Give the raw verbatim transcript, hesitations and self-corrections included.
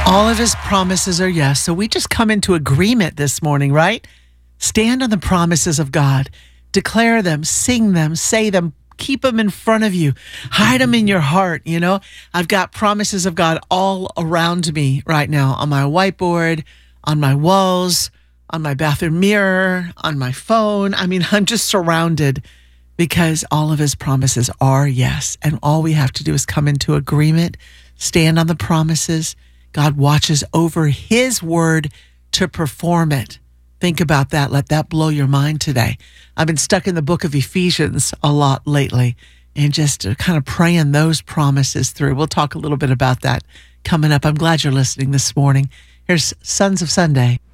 All of his promises are yes. So we just come into agreement this morning, right? Stand on the promises of God. Declare them, sing them, say them, keep them in front of you. Hide them in your heart, you know? I've got promises of God all around me right now on my whiteboard, on my walls, on my bathroom mirror, on my phone. I mean, I'm just surrounded because all of his promises are yes. And all we have to do is come into agreement, stand on the promises. God watches over his word to perform it. Think about that. Let that blow your mind today. I've been stuck in the book of Ephesians a lot lately and just kind of praying those promises through. We'll talk a little bit about that coming up. I'm glad you're listening this morning. Here's Sons of Sunday.